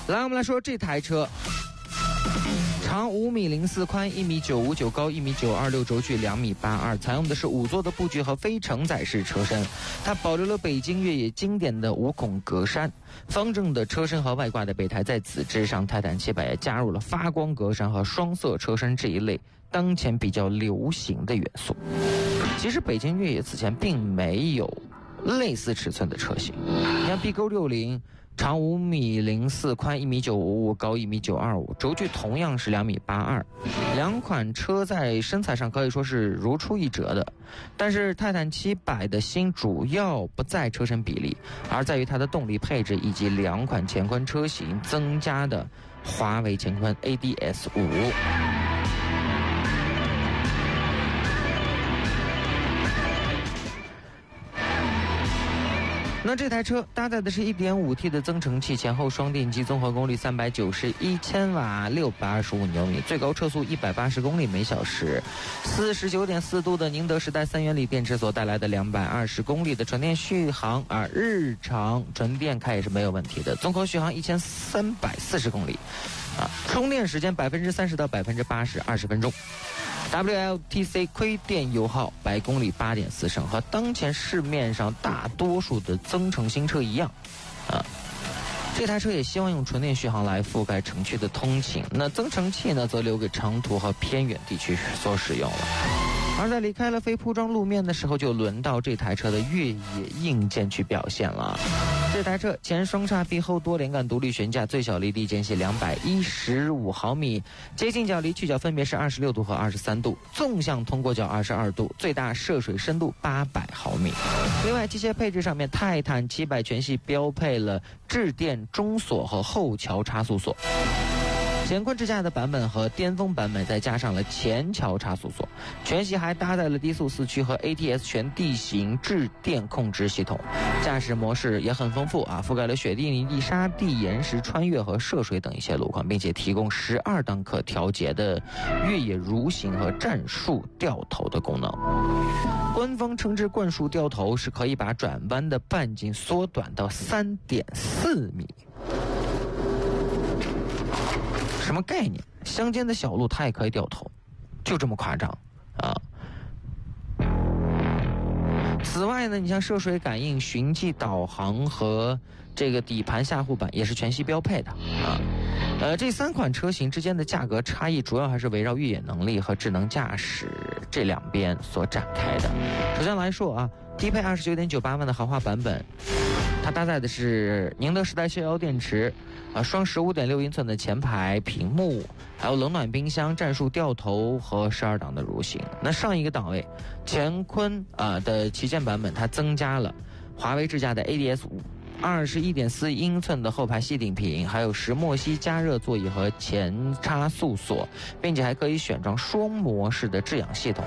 来，我们来说这台车。长5.04米，宽1.959米，高1.926米，轴距2.82米，采用的是5座的布局和非承载式车身。它保留了北京越野经典的5孔格栅，方正的车身和外挂的备胎，在此之上，泰坦700也加入了发光格栅和双色车身这一类当前比较流行的元素。其实北京越野此前并没有类似尺寸的车型，你看 BQ60。长5.04米，宽1.955米，高1.925米，轴距同样是2.82米。两款车在身材上可以说是如出一辙的，但是泰坦700的新主要不在车身比例，而在于它的动力配置以及两款乾坤车型增加的华为乾坤 ADS5。那这台车搭载的是 1.5T 的增程器，前后双电机，综合功率391千瓦，625牛米，最高车速180公里每小时。49.4度的宁德时代3元锂电池所带来的220公里的纯电续航，日常纯电开也是没有问题的，综合续航1340公里，充电时间30%到80%，20分钟。WLTC 亏电油耗100公里8.4升，和当前市面上大多数的增程新车一样，这台车也希望用纯电续航来覆盖城区的通勤，那增程器呢，则留给长途和偏远地区所使用了。而在离开了非铺装路面的时候，就轮到这台车的越野硬件去表现了。这台车前双叉臂后多连杆独立悬架，最小离地间隙215毫米，接近角离去角分别是26度和23度，纵向通过角22度，最大涉水深度800毫米。另外，机械配置上面，泰坦700全系标配了致电中锁和后桥差速锁。乾坤智驾的版本和巅峰版本再加上了前桥差速锁，全系还搭载了低速4驱和 ATS 全地形致电控制系统，驾驶模式也很丰富覆盖了雪地、泥地、沙地、岩石、穿越和涉水等一些路况，并且提供12档可调节的越野蠕行和战术掉头的功能。官方称之冠束掉头是可以把转弯的半径缩短到3.4米。什么概念？乡间的小路它也可以掉头，就这么夸张此外呢，你像涉水感应、循迹导航和这个底盘下护板也是全系标配的这3款车型之间的价格差异主要还是围绕越野能力和智能驾驶这两边所展开的。首先来说低配29.98万的豪华版本，它搭载的是宁德时代逍遥电池双15.6英寸的前排屏幕，还有冷暖冰箱、战术掉头和12档的蠕行。那上一个档位乾坤的旗舰版本，它增加了华为智驾的 ADS5 21.4英寸的后排吸顶屏，还有石墨烯加热座椅和前差速锁，并且还可以选装双模式的制氧系统。